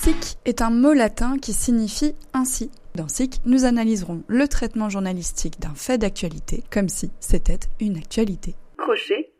SIC est un mot latin qui signifie ainsi. Dans SIC, nous analyserons le traitement journalistique d'un fait d'actualité comme si c'était une actualité. Crochet,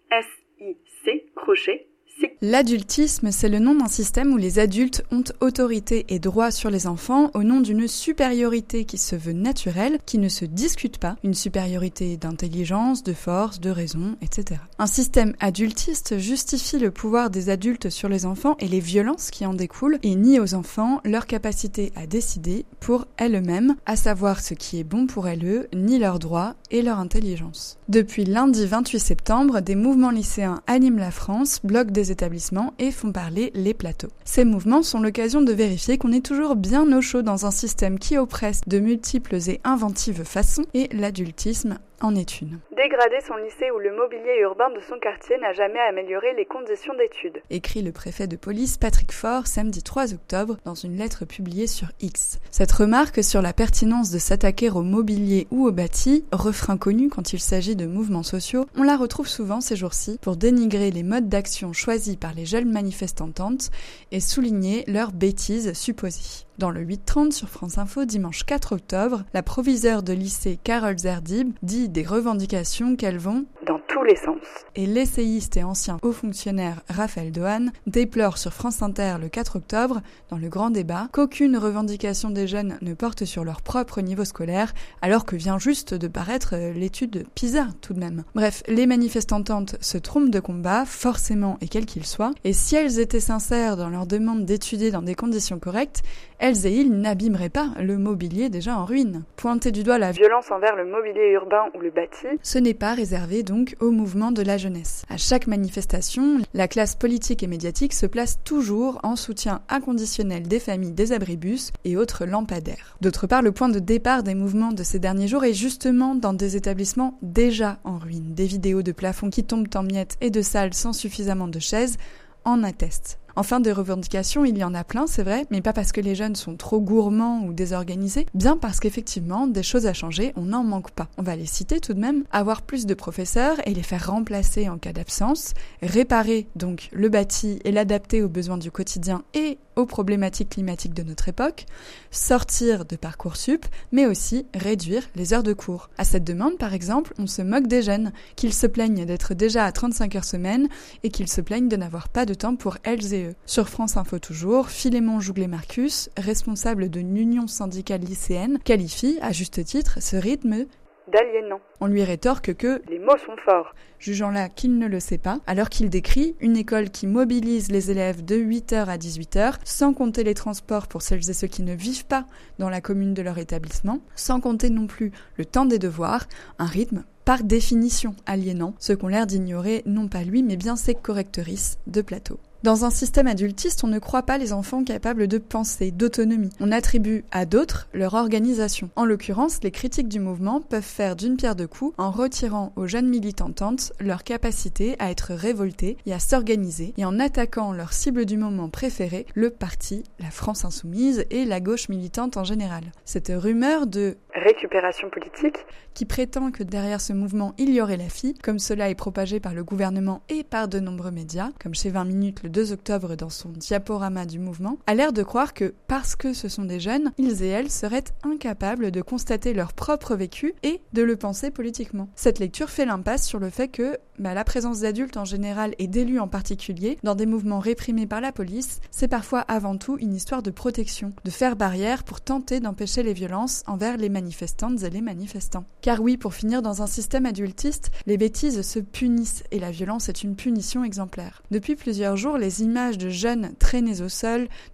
S-I-C, crochet. L'adultisme, c'est le nom d'un système où les adultes ont autorité et droit sur les enfants au nom d'une supériorité qui se veut naturelle, qui ne se discute pas, une supériorité d'intelligence, de force, de raison, etc. Un système adultiste justifie le pouvoir des adultes sur les enfants et les violences qui en découlent et nie aux enfants leur capacité à décider pour elles-mêmes, à savoir ce qui est bon pour elles, ni leurs droits et leur intelligence. Depuis lundi 28 septembre, des mouvements lycéens animent la France, bloquent des établissements et font parler les plateaux. Ces mouvements sont l'occasion de vérifier qu'on est toujours bien au chaud dans un système qui oppresse de multiples et inventives façons et l'adultisme en est une. Dégrader son lycée ou le mobilier urbain de son quartier n'a jamais amélioré les conditions d'études. Écrit le préfet de police Patrick Faure samedi 3 octobre dans une lettre publiée sur X. Cette remarque sur la pertinence de s'attaquer au mobilier ou au bâti, refrain connu quand il s'agit de mouvements sociaux, on la retrouve souvent ces jours-ci pour dénigrer les modes d'action choisis par les jeunes manifestantes et souligner leurs bêtises supposées. Dans le 8h30 sur France Info, dimanche 4 octobre, la proviseure de lycée Carole Zerdib dit des revendications qu'elles vont dans tous les sens. Et l'essayiste et ancien haut fonctionnaire Raphaël Dohan déplore sur France Inter le 4 octobre, dans le grand débat, qu'aucune revendication des jeunes ne porte sur leur propre niveau scolaire, alors que vient juste de paraître l'étude PISA tout de même. Bref, les manifestantes se trompent de combat, forcément et quel qu'il soit, et si elles étaient sincères dans leur demande d'étudier dans des conditions correctes, elles et ils n'abîmeraient pas le mobilier déjà en ruine. Pointer du doigt la violence envers le mobilier urbain ou le bâti, ce n'est pas réservé donc au mouvement de la jeunesse. À chaque manifestation, la classe politique et médiatique se place toujours en soutien inconditionnel des familles des abribus et autres lampadaires. D'autre part, le point de départ des mouvements de ces derniers jours est justement dans des établissements déjà en ruine. Des vidéos de plafonds qui tombent en miettes et de salles sans suffisamment de chaises en attestent. Enfin, des revendications, il y en a plein, c'est vrai, mais pas parce que les jeunes sont trop gourmands ou désorganisés, bien parce qu'effectivement, des choses à changer, on n'en manque pas. On va les citer tout de même, avoir plus de professeurs et les faire remplacer en cas d'absence, réparer donc le bâti et l'adapter aux besoins du quotidien et aux problématiques climatiques de notre époque, sortir de Parcoursup, mais aussi réduire les heures de cours. À cette demande, par exemple, on se moque des jeunes, qu'ils se plaignent d'être déjà à 35 heures semaine et qu'ils se plaignent de n'avoir pas de temps pour elles et eux. Sur France Info toujours, Philémon Jouglet-Marcus, responsable d'une union syndicale lycéenne, qualifie, à juste titre, ce rythme d'aliénant. On lui rétorque que les mots sont forts, jugeant là qu'il ne le sait pas, alors qu'il décrit une école qui mobilise les élèves de 8h à 18h, sans compter les transports pour celles et ceux qui ne vivent pas dans la commune de leur établissement, sans compter non plus le temps des devoirs, un rythme par définition aliénant, ce qu'ont l'air d'ignorer non pas lui mais bien ses correctrices de plateau. Dans un système adultiste, on ne croit pas les enfants capables de penser, d'autonomie. On attribue à d'autres leur organisation. En l'occurrence, les critiques du mouvement peuvent faire d'une pierre deux coups en retirant aux jeunes militantes leur capacité à être révoltées et à s'organiser et en attaquant leur cible du moment préférée, le parti, la France Insoumise et la gauche militante en général. Cette rumeur de récupération politique qui prétend que derrière ce mouvement il y aurait la FI, comme cela est propagé par le gouvernement et par de nombreux médias, comme chez 20 minutes le 2 octobre dans son diaporama du mouvement, a l'air de croire que, parce que ce sont des jeunes, ils et elles seraient incapables de constater leur propre vécu et de le penser politiquement. Cette lecture fait l'impasse sur le fait que la présence d'adultes en général et d'élus en particulier, dans des mouvements réprimés par la police, c'est parfois avant tout une histoire de protection, de faire barrière pour tenter d'empêcher les violences envers les manifestantes et les manifestants. Car oui, pour finir, dans un système adultiste, les bêtises se punissent et la violence est une punition exemplaire. Depuis plusieurs jours, les images de jeunes traînés au sol,